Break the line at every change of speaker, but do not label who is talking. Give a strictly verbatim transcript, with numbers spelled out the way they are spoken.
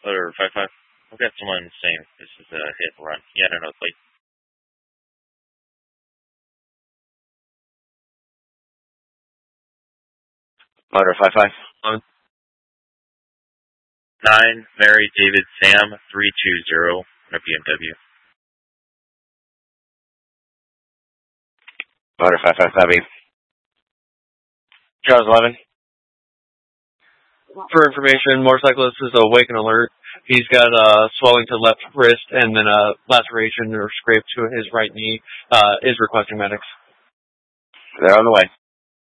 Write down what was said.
Or five five. I've got someone saying this is a hit and run. Yeah, I don't know, plate.
Motor five five.
On.
Nine, Mary David Sam three two zero on a B M W.
Motor five five copy. Charles eleven.
For information, motorcyclist is awake and alert. He's got uh, swelling to left wrist and then a laceration or scrape to his right knee. Uh, is requesting medics.
They're on the way.